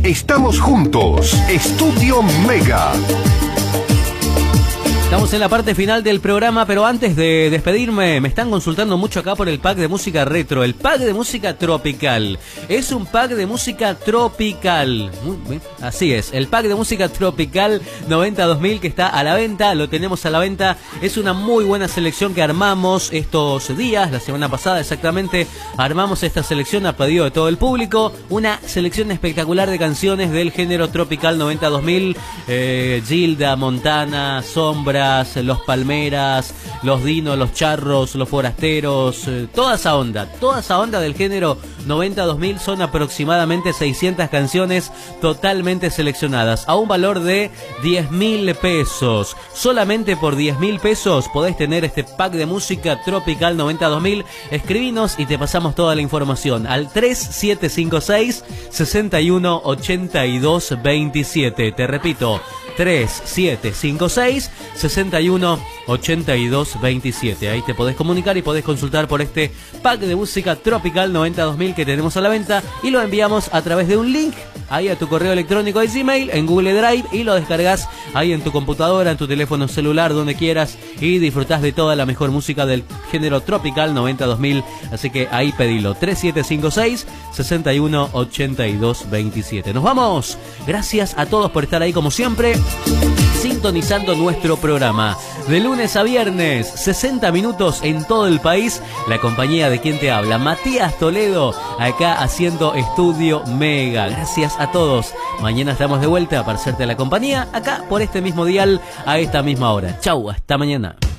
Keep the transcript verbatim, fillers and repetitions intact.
Estamos juntos. Estudio Mega. Estamos en la parte final del programa, pero antes de despedirme, me están consultando mucho acá por el pack de música retro, el pack de música tropical. Es un pack de música tropical. Muy bien, así es, el pack de música tropical noventa dos mil que está a la venta, lo tenemos a la venta. Es una muy buena selección que armamos estos días, la semana pasada exactamente, armamos esta selección a pedido de todo el público. Una selección espectacular de canciones del género tropical noventa dos mil, eh, Gilda, Montana, Sombra, Los Palmeras, Los Dinos, Los Charros, Los Forasteros, eh, toda esa onda, toda esa onda del género noventa dos mil. Son aproximadamente seiscientas canciones totalmente seleccionadas a un valor de diez mil pesos. Solamente por diez mil pesos podés tener este pack de música tropical noventa dos mil. Escribinos y te pasamos toda la información al tres siete cinco seis, seis uno ocho dos dos siete. Te repito, tres siete cinco seis, seis uno ocho dos dos siete. Ahí te podés comunicar y podés consultar por este pack de música tropical noventa dos mil que tenemos a la venta y lo enviamos a través de un link ahí a tu correo electrónico de Gmail en Google Drive y lo descargas ahí en tu computadora, en tu teléfono celular, donde quieras, y disfrutás de toda la mejor música del género tropical noventa dos mil. Así que ahí pedilo, tres siete cinco seis, seis uno ocho dos dos siete. Nos vamos. Gracias a todos por estar ahí como siempre, sintonizando nuestro programa de lunes a viernes, sesenta minutos en todo el país. La compañía de quien te habla, Matías Toledo, acá haciendo Estudio Mega. Gracias a todos. Mañana estamos de vuelta para hacerte la compañía acá por este mismo dial a esta misma hora. Chau, hasta mañana.